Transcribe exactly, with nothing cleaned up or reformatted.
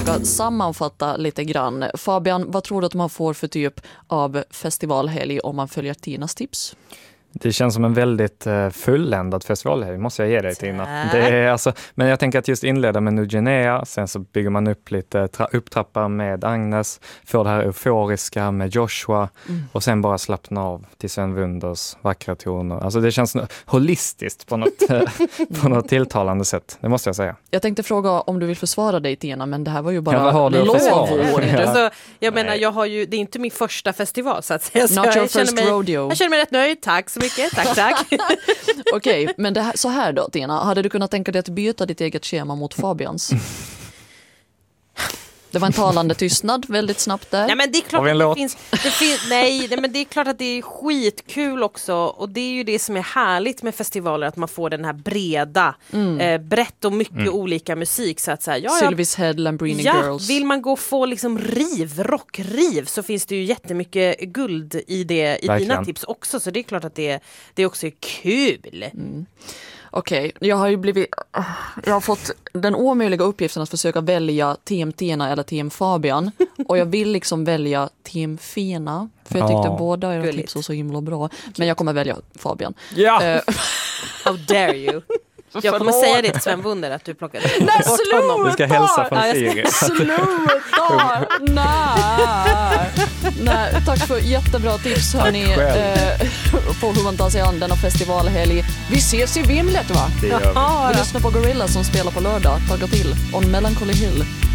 försöka sammanfatta lite grann. Fabian, vad tror du att man får för typ av festivalhelg om man följer Tinas tips? Det känns som en väldigt uh, fulländad festivalhelg, måste jag ge dig, Tina. Det är alltså, men jag tänker att just inleda med Nugenea, sen så bygger man upp lite tra- upptrappar med Agnes, får det här euforiska med Joshua mm. och sen bara slappna av till Sven Wunders vackra toner. Alltså det känns holistiskt på något, på något tilltalande sätt, det måste jag säga. Jag tänkte fråga om du vill försvara dig, Tina, men det här var ju bara ja, lovord. Ja. Alltså, jag menar, jag har ju, det är inte min första festival så att säga. Så Not jag, your jag, känner first mig, rodeo. jag känner mig rätt nöjd, tack så mycket, tack tack. Okej, okay, men det här, så här då, Tina, hade du kunnat tänka dig att byta ditt eget schema mot Fabians? Det var en talande tystnad väldigt snabbt där. Nej, men det är klart att det finns, det finns nej, nej, men det är klart att det är skitkul också, och det är ju det som är härligt med festivaler, att man får den här breda, mm. eh, brett och mycket mm. olika musik så att säga. Ja, Sylvis Head, Lambrini ja, Girls. Vill man gå och få liksom riv, rockriv, så finns det ju jättemycket guld i det i verkligen. Dina tips också, så det är klart att det, det också är kul. Mm. Okej, okay, jag har ju blivit jag har fått den omöjliga uppgiften att försöka välja Team Tina eller Team Fabian, och jag vill liksom välja Team Fina, för jag tyckte oh. båda era tips var så himla bra, men jag kommer välja Fabian. Ja. Uh, How dare you? Jag kommer säga det till Sven Wunder att du plockade Nej, bort honom. Du ska hälsa från Siri. Sluta! Nej. Nej, tack för jättebra tips hörni, eh, på hur man tar sig an denna festivalhelg. Vi ses i Vimlet, va? Det gör vi. Vi lyssnar på Gorilla som spelar på lördag. Tagga till On Melancholy Hill.